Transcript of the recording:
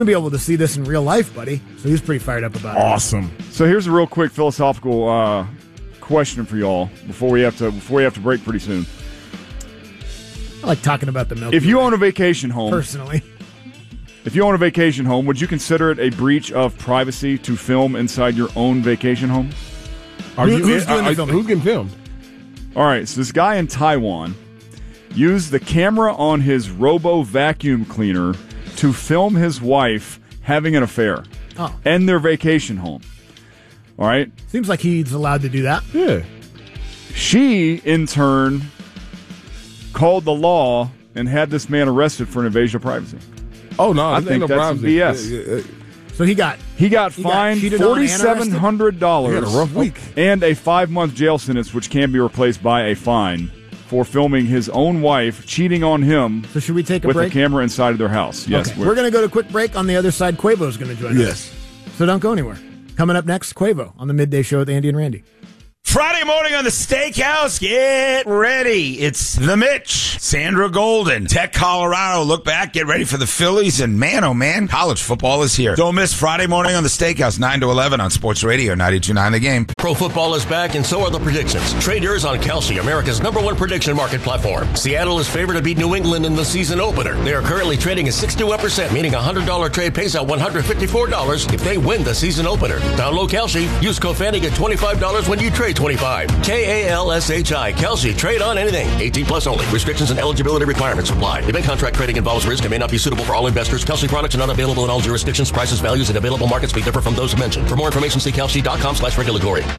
be able to see this in real life, buddy. So he's pretty fired up about it. Awesome. So here's a real quick philosophical question for y'all before we have to break pretty soon. I like talking about the Milky If you Way, own a vacation home, personally. If you own a vacation home, would you consider it a breach of privacy to film inside your own vacation home? Who's doing the filming? Who's getting filmed? All right, so this guy in Taiwan used the camera on his robo vacuum cleaner to film his wife having an affair and their vacation home. All right? Seems like he's allowed to do that. Yeah. She, in turn, called the law and had this man arrested for an invasion of privacy. Oh, no. I think that's some BS. So he got fined cheated on and arrested? $4,700 He had a rough week. and a 5-month jail sentence, which can be replaced by a fine for filming his own wife cheating on him. So should we take a with break? a camera inside of their house? Yes, Okay. We're going to go to a quick break. On the other side, Quavo's going to join us. Yes. So don't go anywhere. Coming up next, Quavo on the Midday Show with Andy and Randy. Friday morning on the Steakhouse, get ready. It's the Mitch, Sandra Golden, Tech Colorado. Look back, get ready for the Phillies, and man, oh man, college football is here. Don't miss Friday morning on the Steakhouse, 9 to 11 on Sports Radio 92.9 The Game. Pro football is back, and so are the predictions. Trade yours on Kalshi, America's #1 prediction market platform. Seattle is favored to beat New England in the season opener. They are currently trading at 61%, meaning a $100 trade pays out $154 if they win the season opener. Download Kalshi. Use code Fanny, get $25 when you trade 25. Kalshi. Kalshi. Trade on anything. 18 plus only. Restrictions and eligibility requirements apply. Event contract trading involves risk and may not be suitable for all investors. Kalshi products are not available in all jurisdictions. Prices, values, and available markets may differ from those mentioned. For more information, see Kalshi.com/regulatory.